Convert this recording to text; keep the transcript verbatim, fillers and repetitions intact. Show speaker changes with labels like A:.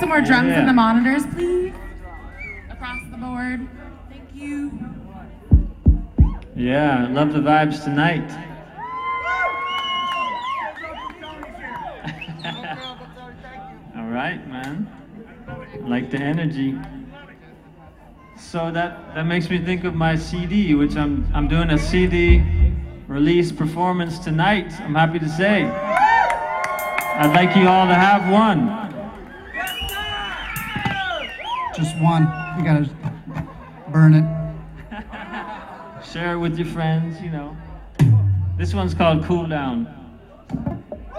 A: more drums
B: Yeah.
A: in the monitors, please? Across the board. Thank you.
B: Yeah, love the vibes tonight. All right, man. Like the energy. So that that makes me think of my C D, which I'm I'm doing a C D release performance tonight. I'm happy to say. I'd like you all to have one.
C: Just one. You gotta burn it.
B: Share it with your friends, you know. This one's called Cool Down.